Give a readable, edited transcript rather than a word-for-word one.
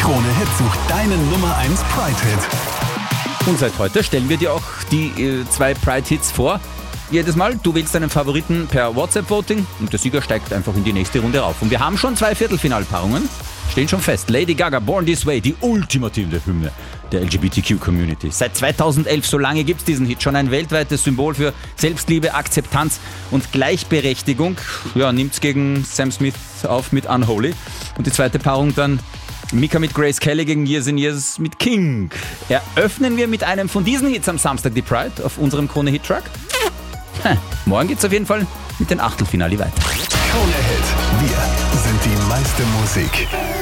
Krone Hit sucht deinen Nummer 1 Pride-Hit. Und seit heute stellen wir dir auch die 2 Pride-Hits vor. Jedes Mal, du wählst deinen Favoriten per WhatsApp-Voting und der Sieger steigt einfach in die nächste Runde rauf. Und wir haben schon 2 Viertelfinalpaarungen, stehen schon fest. Lady Gaga, Born This Way, die ultimative Hymne der LGBTQ-Community. Seit 2011, so lange gibt es diesen Hit, schon ein weltweites Symbol für Selbstliebe, Akzeptanz und Gleichberechtigung. Ja, nimmt's gegen Sam Smith auf mit Unholy. Und die zweite Paarung dann Mika mit Grace Kelly gegen Years and Years mit King. Eröffnen wir mit einem von diesen Hits am Samstag die Pride auf unserem Krone Hit Truck. Morgen geht's auf jeden Fall mit den Achtelfinale weiter. Krone Hit, wir sind die meiste Musik.